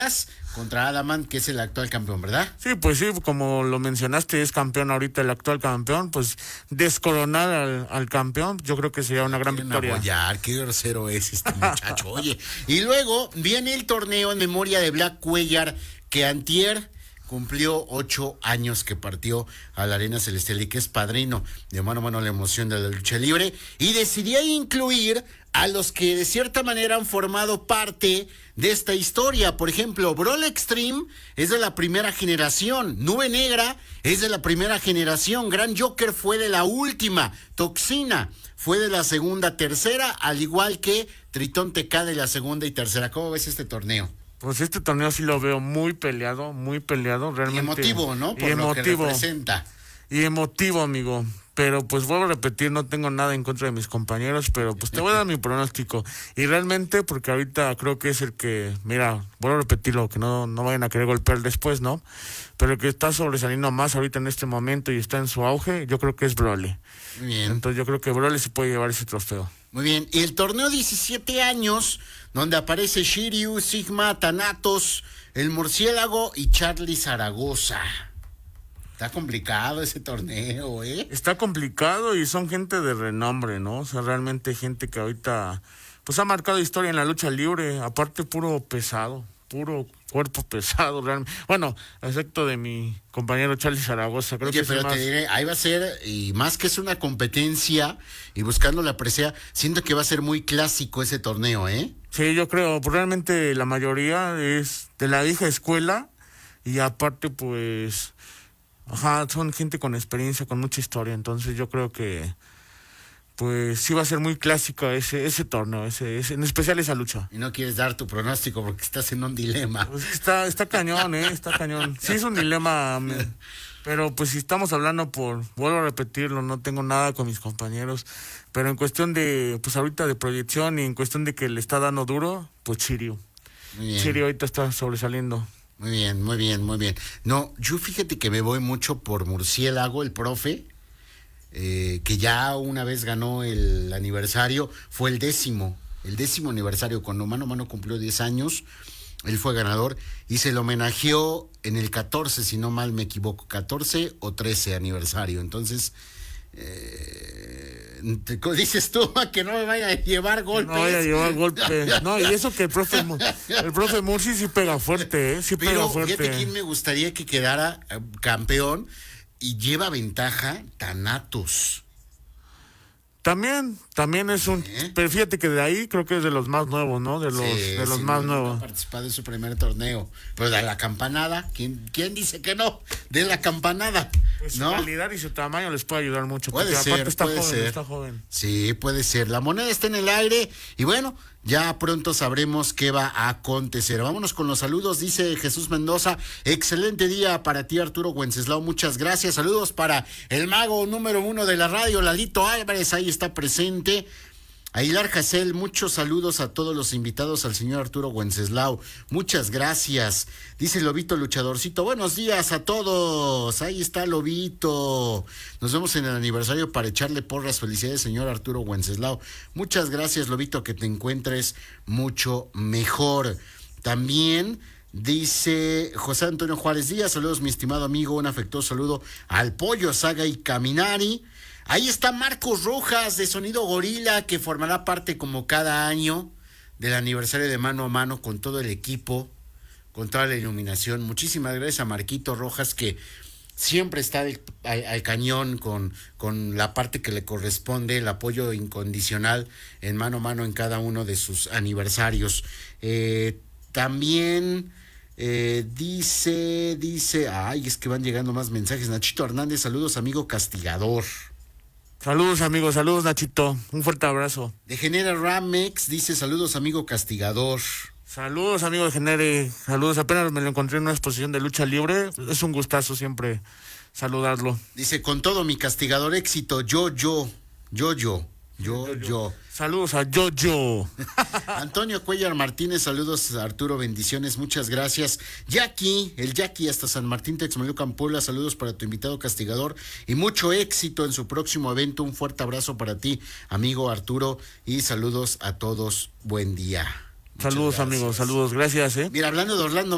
contra Adamant, que es el actual campeón, ¿verdad? Sí, pues sí, como lo mencionaste, es campeón ahorita, el actual campeón, pues descoronar al campeón, yo creo que sería una gran victoria. Apoyar, qué grosero es este muchacho, oye. Y luego viene el torneo en memoria de Black Cuellar, que antier cumplió 8 años que partió a la Arena Celestial y que es padrino de mano a mano la emoción de la lucha libre, y decidí incluir a los que de cierta manera han formado parte de esta historia. Por ejemplo, Brawl Extreme es de la primera generación, Nube Negra es de la primera generación, Gran Joker fue de la última, Toxina fue de la segunda, tercera, al igual que Tritón TK de la segunda y tercera. ¿Cómo ves este torneo? Pues este torneo sí lo veo muy peleado, realmente. Y emotivo, ¿no? Por lo que representa. Y emotivo, amigo. Pero pues vuelvo a repetir, no tengo nada en contra de mis compañeros, pero pues te voy a dar mi pronóstico. Y realmente, porque ahorita creo que es el que, mira, vuelvo a repetirlo, que no vayan a querer golpear después, ¿no? Pero el que está sobresaliendo más ahorita en este momento y está en su auge, yo creo que es Broly. Muy bien. Entonces yo creo que Broly se puede llevar ese trofeo. Muy bien. Y el torneo 17 años, donde aparece Shiryu, Sigma, Thanatos, el Murciélago y Charlie Zaragoza. Está complicado ese torneo, ¿eh? Está complicado y son gente de renombre, ¿no? O sea, realmente gente que ahorita, pues ha marcado historia en la lucha libre, aparte puro pesado, puro cuerpo pesado, realmente. Bueno, excepto de mi compañero Charlie Zaragoza. Creo Oye, que pero te diré, ahí va a ser, y más que es una competencia, y buscando la presea, siento que va a ser muy clásico ese torneo, ¿eh? Sí, yo creo, pues realmente la mayoría es de la vieja escuela, y aparte, pues, son gente con experiencia, con mucha historia, entonces yo creo que pues sí va a ser muy clásico ese torneo, ese, en especial esa lucha. Y no quieres dar tu pronóstico porque estás en un dilema. Pues está cañón, está cañón. Sí es un dilema, pero pues si estamos hablando vuelvo a repetirlo, no tengo nada con mis compañeros, pero en cuestión de, pues ahorita de proyección y en cuestión de que le está dando duro, pues Shiryu. Shiryu ahorita está sobresaliendo. Muy bien, muy bien, muy bien. No, yo fíjate que me voy mucho por Murciélago, el profe, que ya una vez ganó el aniversario, fue el 10º aniversario, cuando Mano a Mano cumplió 10 años, él fue ganador y se le homenajeó en el 14, si no mal me equivoco, 14 o 13 aniversario, entonces... dices tú que no me vaya a llevar golpes. No vaya a llevar golpes. No, y eso que el profe Murci sí pega fuerte, sí pega fuerte. Fíjate quién me gustaría que quedara campeón y lleva ventaja, Thanatos. También es un... Pero fíjate que de ahí creo que es de los más nuevos, ¿no? De los más nuevos. Ha participado en su primer torneo. Pero de la campanada, ¿quién dice que no? De la campanada. Pues ¿no? Su calidad y su tamaño les puede ayudar mucho. Puede ser, está joven. Sí, puede ser. La moneda está en el aire y bueno, ya pronto sabremos qué va a acontecer. Vámonos con los saludos, dice Jesús Mendoza. Excelente día para ti, Arturo Wenceslao. Muchas gracias. Saludos para el mago número 1 de la radio, Lalito Álvarez. Ahí está presente. Aguilar Jacel, muchos saludos a todos los invitados, al señor Arturo Wenceslao. Muchas gracias. Dice Lobito Luchadorcito, buenos días a todos. Ahí está Lobito. Nos vemos en el aniversario para echarle porras. Felicidades, señor Arturo Wenceslao. Muchas gracias, Lobito, que te encuentres mucho mejor. También dice José Antonio Juárez Díaz, saludos mi estimado amigo, un afectuoso saludo al Pollo Saga y Caminari. Ahí está Marcos Rojas de Sonido Gorila, que formará parte como cada año del aniversario de Mano a Mano con todo el equipo, con toda la iluminación. Muchísimas gracias a Marquito Rojas, que siempre está al cañón con la parte que le corresponde, el apoyo incondicional en Mano a Mano en cada uno de sus aniversarios. También... dice, es que van llegando más mensajes. Nachito Hernández, saludos amigo castigador. Saludos amigos, saludos Nachito, un fuerte abrazo. De Genera Ramex dice saludos amigo castigador. Saludos amigo de Genere, saludos, apenas me lo encontré en una exposición de lucha libre, es un gustazo siempre saludarlo. Dice con todo mi castigador éxito, yo. Saludos a Yo. Antonio Cuellar Martínez, saludos a Arturo, bendiciones, muchas gracias. El Jackie hasta San Martín Texmelucan, Puebla, saludos para tu invitado castigador y mucho éxito en su próximo evento. Un fuerte abrazo para ti, amigo Arturo, y saludos a todos, buen día. Saludos amigos, saludos, gracias. Mira, hablando de Orlando